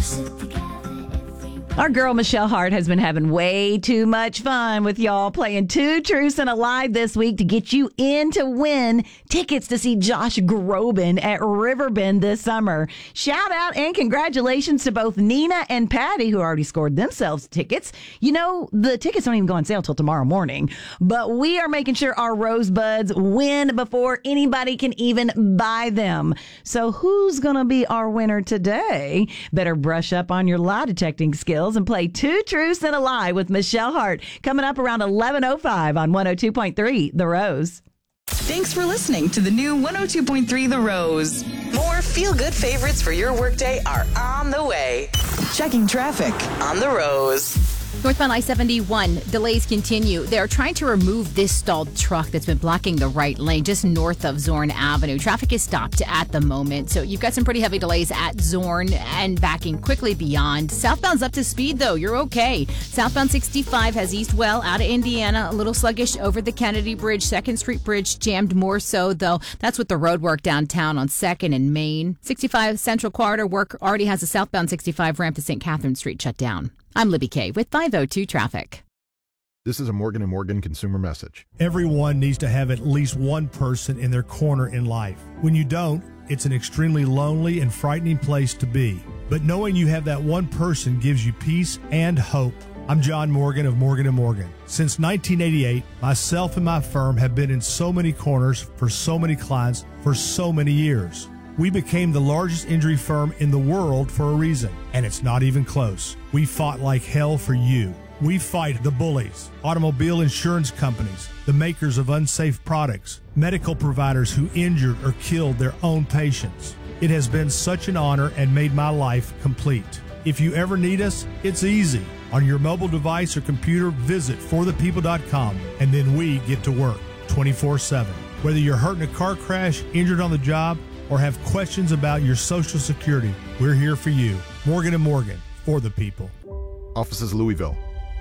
Our girl Michelle Hart has been having way too much fun with y'all playing Two Truths and a Lie this week to get you in to win tickets to see Josh Groban at Riverbend this summer. Shout out and congratulations to both Nina and Patty, who already scored themselves tickets. You know, the tickets don't even go on sale till tomorrow morning, but we are making sure our Rosebuds win before anybody can even buy them. So who's going to be our winner today? Better brush up on your lie detecting skills and play Two Truths and a Lie with Michelle Hart coming up around 11:05 on 102.3 The Rose. Thanks for listening to the new 102.3 The Rose. More feel-good favorites for your workday are on the way. Checking traffic on The Rose. Northbound I-71, delays continue. They're trying to remove this stalled truck that's been blocking the right lane just north of Zorn Avenue. Traffic is stopped at the moment, so you've got some pretty heavy delays at Zorn and backing quickly beyond. Southbound's up to speed, though. You're okay. Southbound 65 has Eastwell out of Indiana, a little sluggish over the Kennedy Bridge. 2nd Street Bridge jammed more so, though. That's with the road work downtown on 2nd and Main. 65 Central Corridor work already has a southbound 65 ramp to St. Catherine Street shut down. I'm Libby Kay with 502 Traffic. This is a Morgan & Morgan consumer message. Everyone needs to have at least one person in their corner in life. When you don't, it's an extremely lonely and frightening place to be. But knowing you have that one person gives you peace and hope. I'm John Morgan of Morgan & Morgan. Since 1988, myself and my firm have been in so many corners for so many clients for so many years. We became the largest injury firm in the world for a reason, and it's not even close. We fought like hell for you. We fight the bullies, automobile insurance companies, the makers of unsafe products, medical providers who injured or killed their own patients. It has been such an honor and made my life complete. If you ever need us, it's easy. On your mobile device or computer, visit forthepeople.com, and then we get to work 24/7. Whether you're hurt in a car crash, injured on the job, or have questions about your Social Security, we're here for you. Morgan & Morgan, for the people. Offices Louisville.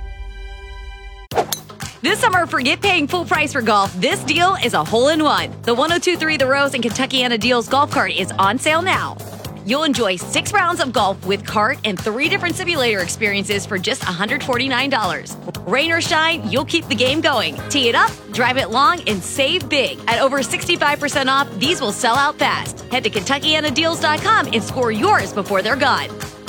This summer, forget paying full price for golf. This deal is a hole-in-one. The 102.3 The Rose and Kentuckiana Deals golf cart is on sale now. You'll enjoy 6 rounds of golf with cart and 3 different simulator experiences for just $149. Rain or shine, you'll keep the game going. Tee it up, drive it long, and save big. At over 65% off, these will sell out fast. Head to KentuckianaDeals.com and score yours before they're gone.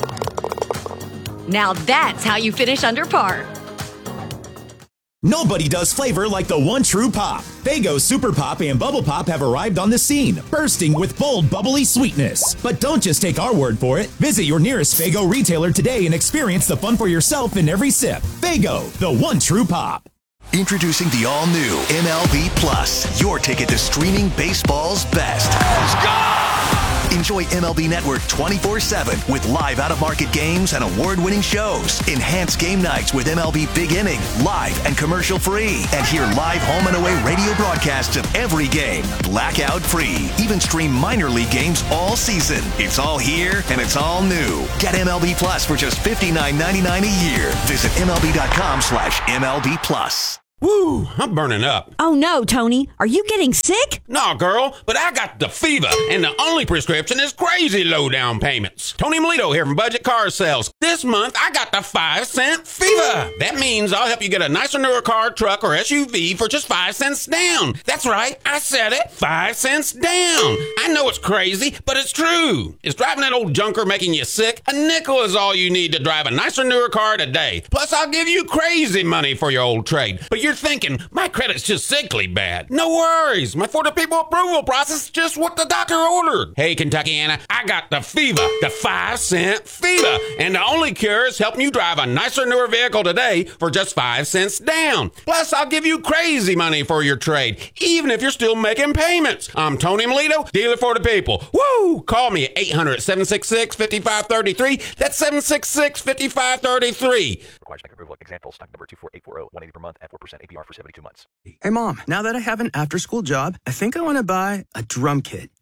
Now that's how you finish under par. Nobody does flavor like the one true pop. Faygo Super Pop and Bubble Pop have arrived on the scene, bursting with bold, bubbly sweetness. But don't just take our word for it. Visit your nearest Faygo retailer today and experience the fun for yourself in every sip. Faygo, the one true pop. Introducing the all-new MLB Plus, your ticket to streaming baseball's best. Let's go! Enjoy MLB Network 24/7 with live out-of-market games and award-winning shows. Enhance game nights with MLB Big Inning, live and commercial-free. And hear live home and away radio broadcasts of every game, blackout-free. Even stream minor league games all season. It's all here and it's all new. Get MLB Plus for just $59.99 a year. Visit MLB.com/MLB Plus. Woo, I'm burning up. Oh no, Tony. Are you getting sick? No, girl, but I got the fever, and the only prescription is crazy low down payments. Tony Melito here from Budget Car Sales. This month, I got the 5-cent fever. That means I'll help you get a nicer, newer car, truck, or SUV for just 5 cents down. That's right, I said it, 5 cents down. I know it's crazy, but it's true. Is driving that old junker making you sick? A nickel is all you need to drive a nicer, newer car today. Plus, I'll give you crazy money for your old trade. But you're thinking, my credit's just sickly bad. No worries. My For the People approval process is just what the doctor ordered. Hey, Kentuckiana, I got the fever, the 5-cent fever. And the only cure is helping you drive a nicer, newer vehicle today for just 5 cents down. Plus, I'll give you crazy money for your trade, even if you're still making payments. I'm Tony Melito, dealer for the people. Woo! Call me at 800-766-5533. That's 766-5533. Requires bank approval. Example, stock number 24840, $180 per month at 4% APR for 72 months. Hey, Mom, now that I have an after-school job, I think I want to buy a drum kit.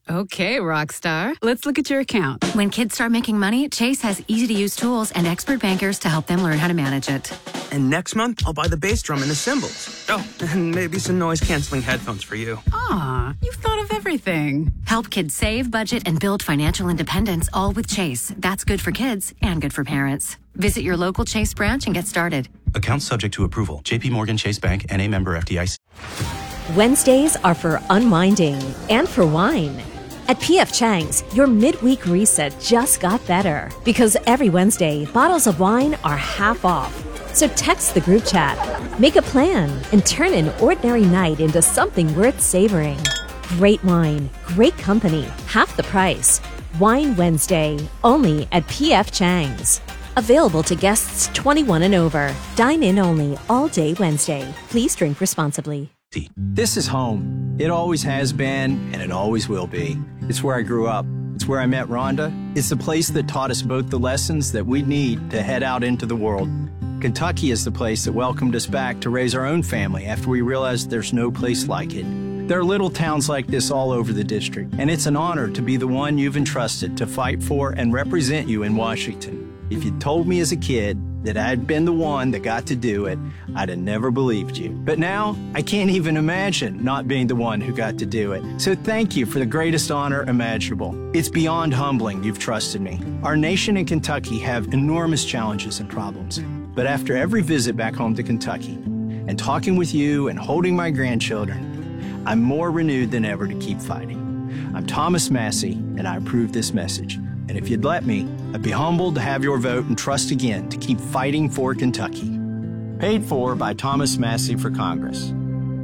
Okay, Rockstar. Let's look at your account. When kids start making money, Chase has easy-to-use tools and expert bankers to help them learn how to manage it. And next month, I'll buy the bass drum and the cymbals. Oh, and maybe some noise-canceling headphones for you. Aw, you've thought of everything. Help kids save, budget, and build financial independence, all with Chase. That's good for kids and good for parents. Visit your local Chase branch and get started. Account subject to approval. JP Morgan Chase Bank, N.A. member FDIC. Wednesdays are for unwinding and for wine. At P.F. Chang's, your midweek reset just got better because every Wednesday, bottles of wine are half off. So text the group chat, make a plan, and turn an ordinary night into something worth savoring. Great wine, great company, half the price. Wine Wednesday, only at P.F. Chang's. Available to guests 21 and over. Dine in only all day Wednesday. Please drink responsibly. This is home. It always has been, and it always will be. It's where I grew up. It's where I met Rhonda. It's the place that taught us both the lessons that we need to head out into the world. Kentucky is the place that welcomed us back to raise our own family after we realized there's no place like it. There are little towns like this all over the district, and it's an honor to be the one you've entrusted to fight for and represent you in Washington. If you'd told me as a kid that I'd been the one that got to do it, I'd have never believed you. But now, I can't even imagine not being the one who got to do it. So thank you for the greatest honor imaginable. It's beyond humbling you've trusted me. Our nation and Kentucky have enormous challenges and problems. But after every visit back home to Kentucky, and talking with you and holding my grandchildren, I'm more renewed than ever to keep fighting. I'm Thomas Massey, and I approve this message. And if you'd let me, I'd be humbled to have your vote and trust again to keep fighting for Kentucky. Paid for by Thomas Massey for Congress.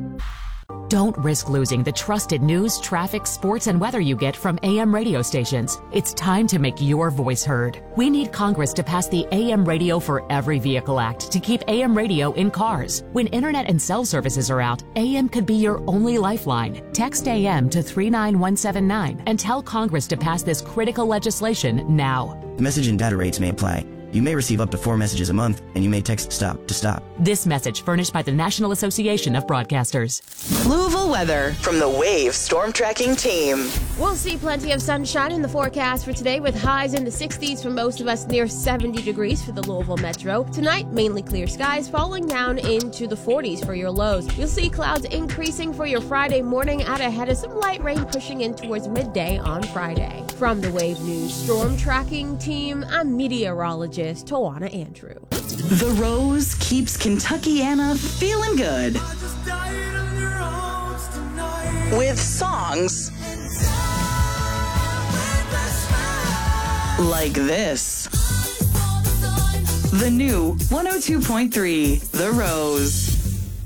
Don't risk losing the trusted news, traffic, sports, and weather you get from AM radio stations. It's time to make your voice heard. We need Congress to pass the AM Radio for Every Vehicle Act to keep AM radio in cars. When internet and cell services are out, AM could be your only lifeline. Text AM to 39179 and tell Congress to pass this critical legislation now. The message and data rates may apply. You may receive up to 4 messages a month, and you may text STOP to stop. This message furnished by the National Association of Broadcasters. Louisville weather from the Wave Storm Tracking Team. We'll see plenty of sunshine in the forecast for today with highs in the 60s for most of us, near 70 degrees for the Louisville metro. Tonight, mainly clear skies, falling down into the 40s for your lows. You'll see clouds increasing for your Friday morning out ahead of some light rain pushing in towards midday on Friday. From the Wave News Storm Tracking Team, I'm meteorologist Tawana Andrew. The Rose keeps Kentuckiana feeling good with songs like this. The new 102.3 The Rose.